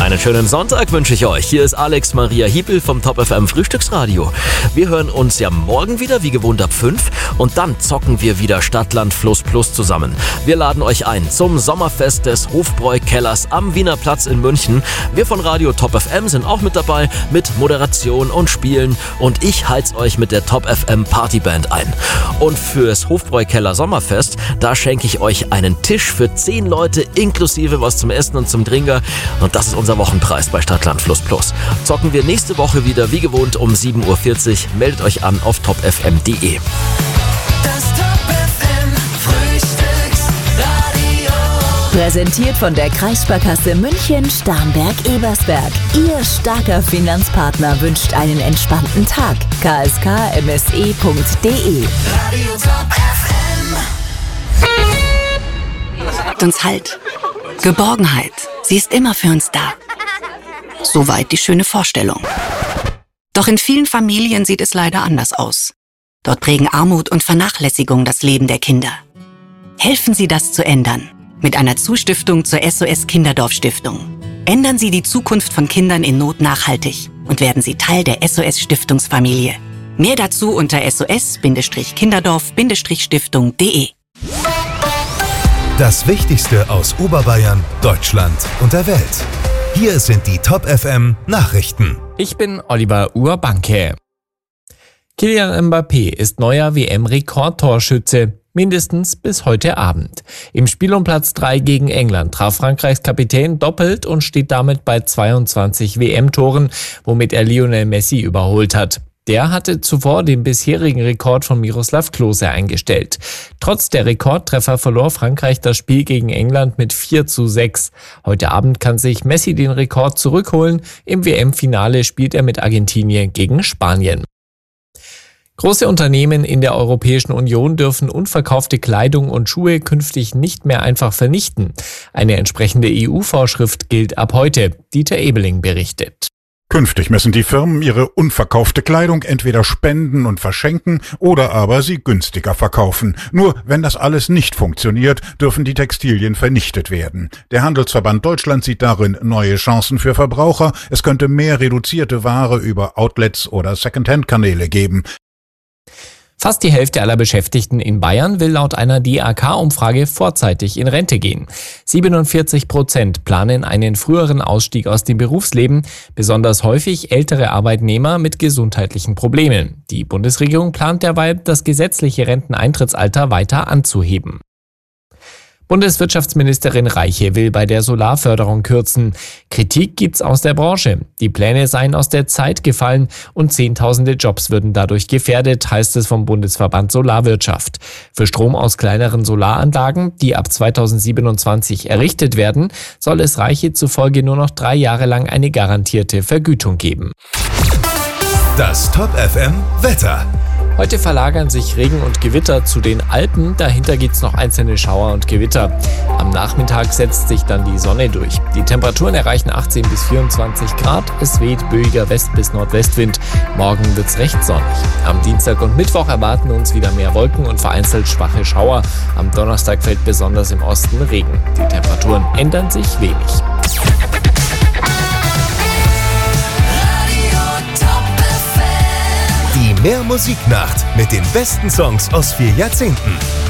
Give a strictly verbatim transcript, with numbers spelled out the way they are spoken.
Einen schönen Sonntag wünsche ich euch. Hier ist Alex Maria Hiebel vom Top F M Frühstücksradio. Wir hören uns ja morgen wieder, wie gewohnt ab fünf. Und dann zocken wir wieder Stadtland Fluss Plus zusammen. Wir laden euch ein zum Sommerfest des Hofbräu-Kellers am Wiener Platz in München. Wir von Radio Top F M sind auch mit dabei mit Moderation und Spielen. Und ich heiz euch mit der Top F M Partyband ein. Und fürs Hofbräu-Keller Sommerfest, da schenke ich euch einen Tisch für zehn Leute inklusive was zum Essen und zum Trinken. Und das ist unser Wochenpreis bei Stadtland Fluss Plus. Zocken wir nächste Woche wieder wie gewohnt um sieben Uhr vierzig. Meldet euch an auf top f m punkt d e. Das Top F M Frühstücksradio. Präsentiert von der Kreissparkasse München Starnberg-Ebersberg. Ihr starker Finanzpartner wünscht einen entspannten Tag. k s k m s e punkt d e. Radio Top F M. Gibt uns Halt. Geborgenheit. Sie ist immer für uns da. Soweit die schöne Vorstellung. Doch in vielen Familien sieht es leider anders aus. Dort prägen Armut und Vernachlässigung das Leben der Kinder. Helfen Sie, das zu ändern. Mit einer Zustiftung zur S O S Kinderdorf Stiftung. Ändern Sie die Zukunft von Kindern in Not nachhaltig und werden Sie Teil der S O S Stiftungsfamilie. Mehr dazu unter s o s kinderdorf stiftung punkt d e. Das Wichtigste aus Oberbayern, Deutschland und der Welt. Hier sind die Top F M Nachrichten. Ich bin Oliver Urbanke. Kylian Mbappé ist neuer W M-Rekordtorschütze, mindestens bis heute Abend. Im Spiel um Platz drei gegen England traf Frankreichs Kapitän doppelt und steht damit bei zweiundzwanzig W M-Toren, womit er Lionel Messi überholt hat. Der hatte zuvor den bisherigen Rekord von Miroslav Klose eingestellt. Trotz der Rekordtreffer verlor Frankreich das Spiel gegen England mit vier zu sechs. Heute Abend kann sich Messi den Rekord zurückholen. Im W M-Finale spielt er mit Argentinien gegen Spanien. Große Unternehmen in der Europäischen Union dürfen unverkaufte Kleidung und Schuhe künftig nicht mehr einfach vernichten. Eine entsprechende E U-Vorschrift gilt ab heute. Dieter Ebeling berichtet. Künftig müssen die Firmen ihre unverkaufte Kleidung entweder spenden und verschenken oder aber sie günstiger verkaufen. Nur wenn das alles nicht funktioniert, dürfen die Textilien vernichtet werden. Der Handelsverband Deutschland sieht darin neue Chancen für Verbraucher. Es könnte mehr reduzierte Ware über Outlets oder Secondhand-Kanäle geben. Fast die Hälfte aller Beschäftigten in Bayern will laut einer D A K-Umfrage vorzeitig in Rente gehen. siebenundvierzig Prozent planen einen früheren Ausstieg aus dem Berufsleben, besonders häufig ältere Arbeitnehmer mit gesundheitlichen Problemen. Die Bundesregierung plant derweil, das gesetzliche Renteneintrittsalter weiter anzuheben. Bundeswirtschaftsministerin Reiche will bei der Solarförderung kürzen. Kritik gibt's aus der Branche. Die Pläne seien aus der Zeit gefallen und zehntausende Jobs würden dadurch gefährdet, heißt es vom Bundesverband Solarwirtschaft. Für Strom aus kleineren Solaranlagen, die ab zweitausendsiebenundzwanzig errichtet werden, soll es Reiche zufolge nur noch drei Jahre lang eine garantierte Vergütung geben. Das Top F M Wetter. Heute verlagern sich Regen und Gewitter zu den Alpen, dahinter gibt's noch einzelne Schauer und Gewitter. Am Nachmittag setzt sich dann die Sonne durch. Die Temperaturen erreichen achtzehn bis vierundzwanzig Grad, es weht böiger West- bis Nordwestwind. Morgen wird's recht sonnig. Am Dienstag und Mittwoch erwarten uns wieder mehr Wolken und vereinzelt schwache Schauer. Am Donnerstag fällt besonders im Osten Regen. Die Temperaturen ändern sich wenig. Die Mehr Musiknacht mit den besten Songs aus vier Jahrzehnten.